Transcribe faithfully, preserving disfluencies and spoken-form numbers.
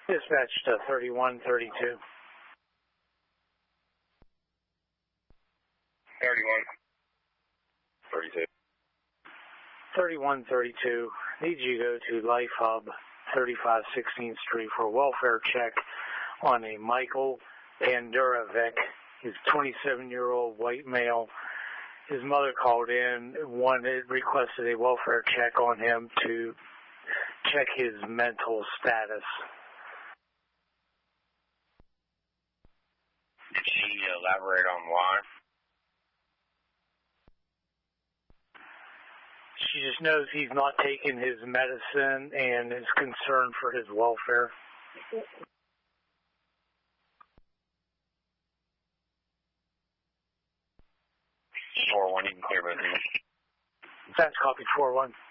Dispatch to thirty-one thirty-two. thirty-one thirty-two. thirty-one thirty-two. Need you to go to Life Hub, thirty-five sixteenth Street for a welfare check on a Michael Bandurovic. He's a twenty-seven-year-old white male. His mother called in, wanted, requested a welfare check on him to check his mental status. Did she elaborate on why? She just knows he's not taking his medicine and is concerned for his welfare. four one, you can clear both of you. That's copy four one.